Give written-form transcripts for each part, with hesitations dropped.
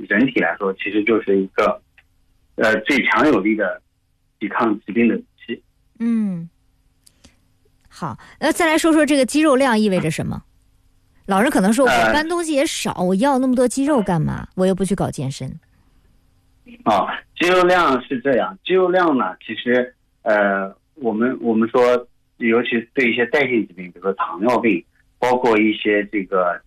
人体来说，其实就是一个最强有力的抵抗疾病的武器。 好，再来说说这个肌肉量意味着什么？老人可能说我搬东西也少，我要那么多肌肉干嘛？我又不去搞健身。 肌肉量是这样，肌肉量呢，其实我们说，尤其对一些代谢疾病，比如说糖尿病，包括一些这个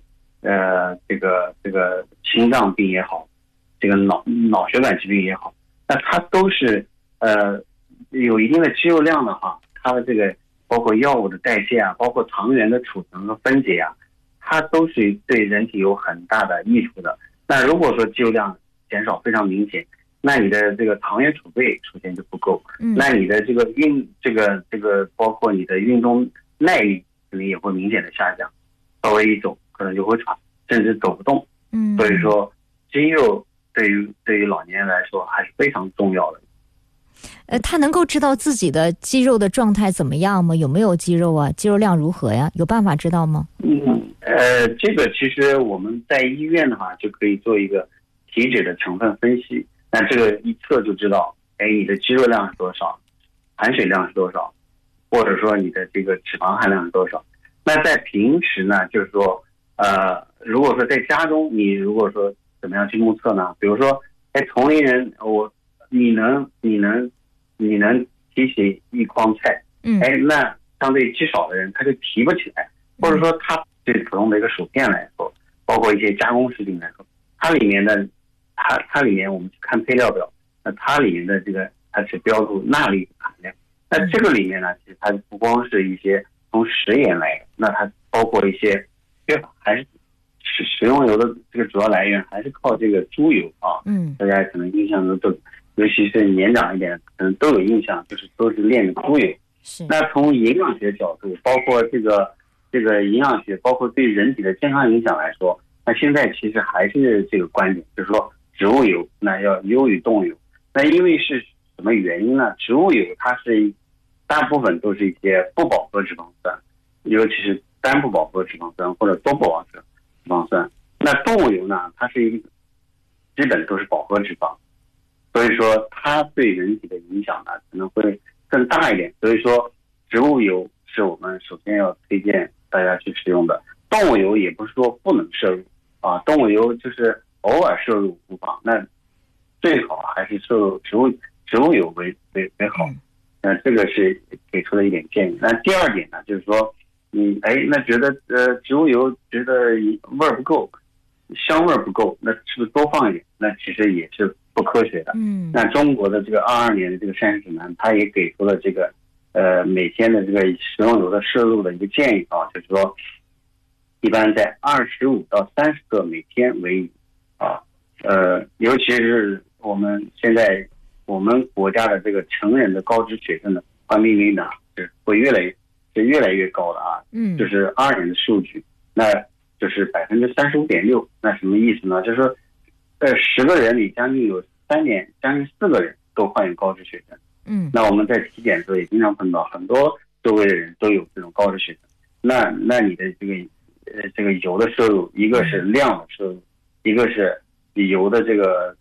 心脏病也好，这个脑血管疾病也好，那它都是有一定的肌肉量的话，它的这个包括药物的代谢啊，包括糖原的储存和分解啊，它都是对人体有很大的益处的。那如果说肌肉量减少非常明显，那你的这个糖原储备首先就不够，那你的这个包括你的运动耐力可能也会明显的下降，稍微一走可能就会喘，甚至走不动。所以说肌肉对于老年人来说还是非常重要的。 他能够知道自己的肌肉的状态怎么样吗？有没有肌肉啊？肌肉量如何呀？有办法知道吗？ 这个其实我们在医院的话就可以做一个体脂的成分分析，那这个一测就知道，你的肌肉量是多少，含水量是多少，或者说你的这个脂肪含量是多少。那在平时呢，就是说，如果说在家中，你如果说怎么样去目测呢？比如说，同龄人，你能提起一筐菜，那相对肌少的人他就提不起来，或者说他对普通的一个薯片来说，包括一些加工食品来说，它里面我们去看配料表，那它里面的这个它是标注钠离子含量。那这个里面呢，其实它不光是一些从食盐来的，那它包括一些还是食用油的这个主要来源还是靠这个猪油啊。大家可能印象中都，尤其是年长一点，可能都有印象，就是都是炼的猪油。那从营养学角度，包括这个营养学，包括对人体的健康影响来说，那现在其实还是这个观点，就是说植物油那要优于动物油。那因为是什么原因呢？植物油它是大部分都是一些不饱和脂肪酸，尤其是单不饱和脂肪酸或者多不饱和脂肪酸。那动物油呢，它是基本都是饱和脂肪，所以说它对人体的影响呢可能会更大一点。所以说植物油是我们首先要推荐大家去使用的。动物油也不是说不能摄入啊，动物油就是偶尔摄入无妨，那最好还是摄入植物油为好。这个是给出的一点建议。那第二点呢，就是说那觉得植物油觉得味儿不够，香味儿不够，那是不是多放一点？那其实也是不科学的。那中国的这个22年的这个膳食指南，它也给出了这个每天的这个食用油的摄入的一个建议啊，就是说一般在25到30克每天为宜啊。尤其是我们现在我们国家的这个成人的高脂血症的患病率呢是会越来越高的啊。就是22年的数据，那就是35.6%。那什么意思呢？就是说10个人里将近有将近4个人都患有高脂血症。那我们在体检的时候也经常碰到很多周围的人都有这种高脂血症。那你的这个油的摄入，一个是量的摄入，一个是油的这个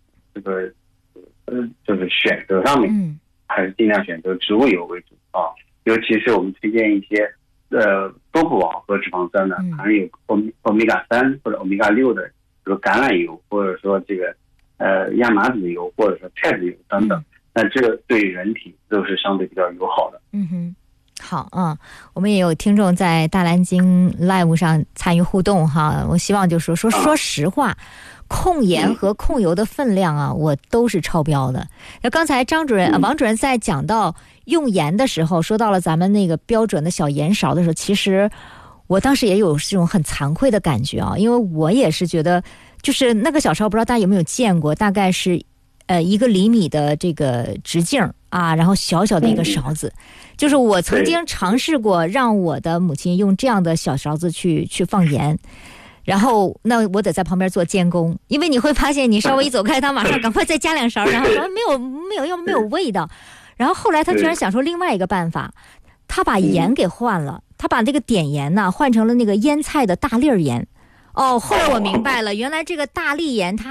就是选择上面，还是尽量选择植物油为主啊。尤其是我们推荐一些多不饱和脂肪酸的，含有欧米伽3或者欧米伽6的，比如橄榄油，或者说这个亚麻籽油，或者说菜籽油等等。那这对人体都是相对比较友好的。 好啊，我们也有听众在大蓝鲸 Live 上参与互动哈。我希望就说实话，控盐和控油的分量啊，我都是超标的。那刚才王主任在讲到用盐的时候，说到了咱们那个标准的小盐勺的时候，其实我当时也有这种很惭愧的感觉啊，因为我也是觉得，就是那个小勺，不知道大家有没有见过，大概是1个厘米的这个直径啊，然后小小的一个勺子。就是我曾经尝试过让我的母亲用这样的小勺子去放盐，然后那我得在旁边做监工，因为你会发现你稍微一走开，他马上赶快再加2勺，然后说没有味道。然后后来他居然想出另外一个办法，他把盐给换了，他把这个碘盐呢换成了那个腌菜的大粒盐。后来我明白了，原来这个大粒盐它